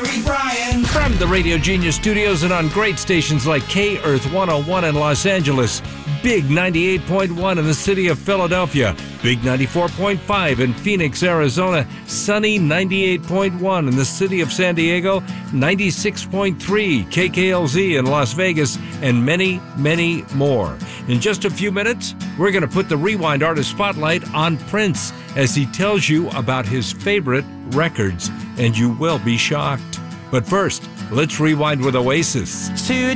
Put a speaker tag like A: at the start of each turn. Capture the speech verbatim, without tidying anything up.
A: Gary Bryan.
B: From the Radio Genius studios and on great stations like K-Earth one oh one in Los Angeles, Big ninety-eight point one in the city of Philadelphia, Big ninety-four point five in Phoenix, Arizona, Sunny ninety-eight point one in the city of San Diego, ninety-six point three K K L Z in Las Vegas, and many, many more. In just a few minutes, we're going to put the Rewind Artist Spotlight on Prince as he tells you about his favorite records, and you will be shocked. But first, let's rewind with Oasis.
A: To